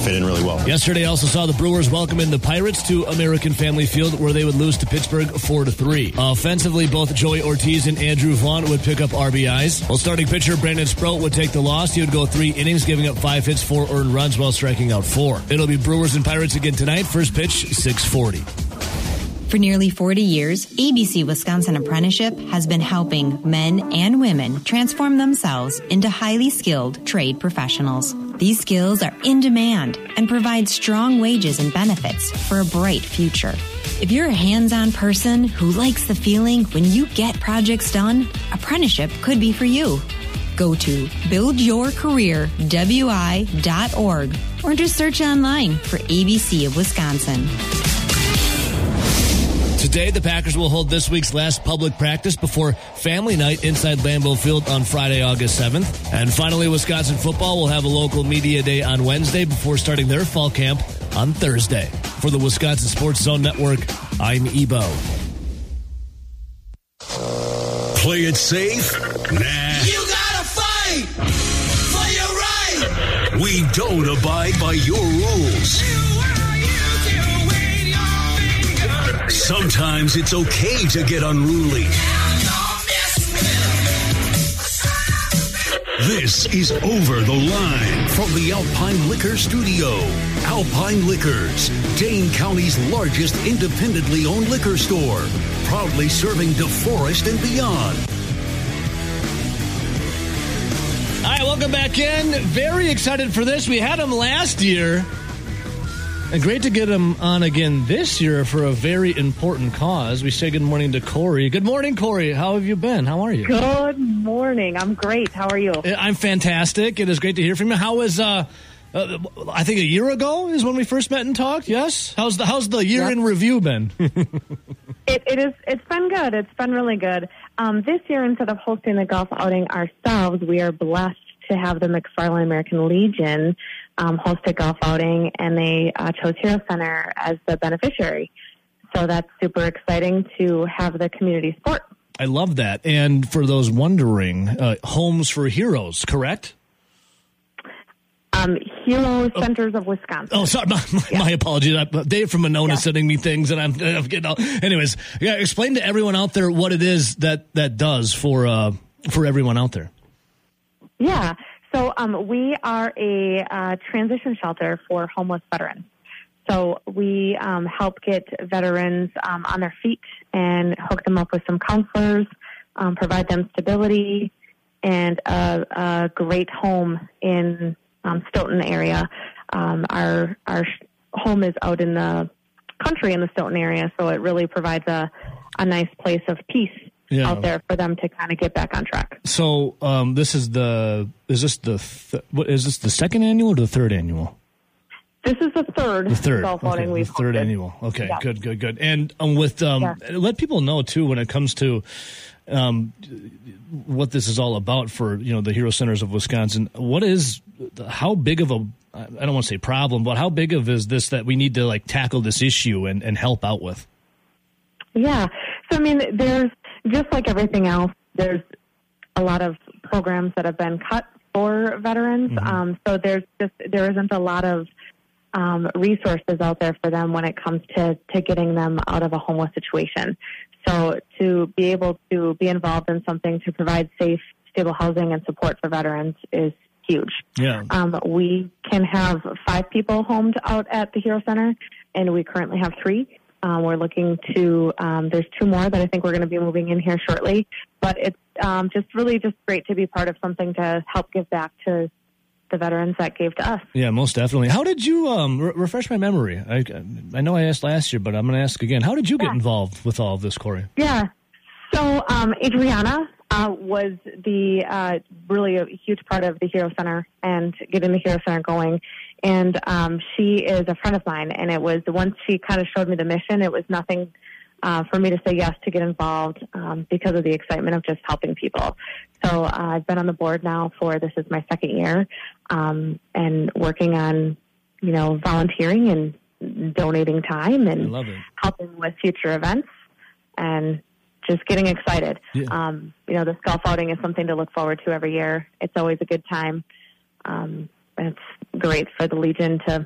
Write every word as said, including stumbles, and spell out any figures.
fit in really well. Yesterday also saw the Brewers welcome in the Pirates to American Family Field, where they would lose to Pittsburgh four to three. Offensively, both Joey Ortiz and Andrew Vaughn would pick up R B Is. While starting pitcher Brandon Sproat would take the loss. He would go three innings, giving up five hits, four earned runs, while striking out four. It'll be Brewers and Pirates again tonight. First pitch, six forty. For nearly forty years, A B C Wisconsin Apprenticeship has been helping men and women transform themselves into highly skilled trade professionals. These skills are in demand and provide strong wages and benefits for a bright future. If you're a hands-on person who likes the feeling when you get projects done, apprenticeship could be for you. Go to build your career w i dot org or just search online for A B C of Wisconsin. Today, the Packers will hold this week's last public practice before family night inside Lambeau Field on Friday, August seventh. And finally, Wisconsin football will have a local media day on Wednesday before starting their fall camp on Thursday. For the Wisconsin Sports Zone Network, I'm Ebo. Play it safe? Nah. You gotta fight for your right. We don't abide by your rules. Sometimes it's okay to get unruly. This is Over the Line from the Alpine Liquor Studio. Alpine Liquors, Dane County's largest independently owned liquor store, proudly serving DeForest and beyond. All right, welcome back in. Very excited for this. We had him last year. And great to get him on again this year for a very important cause. We say good morning to Corey. Good morning, Corey. How have you been? How are you? Good morning. I'm great. How are you? I'm fantastic. It is great to hear from you. How was, uh, uh, I think a year ago is when we first met and talked, yes? How's the how's the year yep. in review been? it, it is, it's been good. It's been really good. Um, this year, instead of hosting the golf outing ourselves, we are blessed to have the McFarland American Legion Um, host a golf outing, and they uh, chose Hero Center as the beneficiary. So that's super exciting to have the community sport. I love that. And for those wondering, uh, Homes for Heroes, correct? Um, Hero Centers oh. of Wisconsin. Oh, sorry. My, my, yeah. my apologies. Dave from Monona yeah. is sending me things, and I'm, I'm getting all. Anyways, yeah, explain to everyone out there what it is that that does for uh, for everyone out there. Yeah. So um, we are a uh, transition shelter for homeless veterans. So we um, help get veterans um, on their feet and hook them up with some counselors, um, provide them stability, and a, a great home in um, Stoughton area. Um, our our home is out in the country in the Stoughton area, so it really provides a, a nice place of peace. Yeah. Out there for them to kind of get back on track. So um, this is the is this the th- what is this the second annual or the third annual? This is the third. The third golf okay, outing we've the third hosted. annual. Okay, yeah. good, good, good. And um, with um, yeah. let people know too when it comes to um, what this is all about for you know the Hero Centers of Wisconsin. What is how big of a I don't want to say problem, but how big of is this that we need to like tackle this issue and, and help out with? Yeah. So I mean, there's. Just like everything else, there's a lot of programs that have been cut for veterans. Mm-hmm. Um, so there's just there isn't a lot of um, resources out there for them when it comes to, to getting them out of a homeless situation. So to be able to be involved in something to provide safe, stable housing and support for veterans is huge. Yeah. Um, we can have five people homed out at the Hero Center, and we currently have three. Um, we're looking to, um, there's two more that I think we're going to be moving in here shortly. But it's um, just really just great to be part of something to help give back to the veterans that gave to us. Yeah, most definitely. How did you, um, re- refresh my memory? I, I know I asked last year, but I'm going to ask again. How did you yeah. get involved with all of this, Corey? Yeah. So um, Adriana uh, was the uh, really a huge part of the Hero Center and getting the Hero Center going. And um, she is a friend of mine, and it was once she kind of showed me the mission, it was nothing uh, for me to say yes to get involved um, because of the excitement of just helping people. So uh, I've been on the board now for, this is my second year, um, and working on, you know, volunteering and donating time and helping with future events and just getting excited. Yeah. Um, you know, this golf outing is something to look forward to every year. It's always a good time. Um, It's great for the Legion to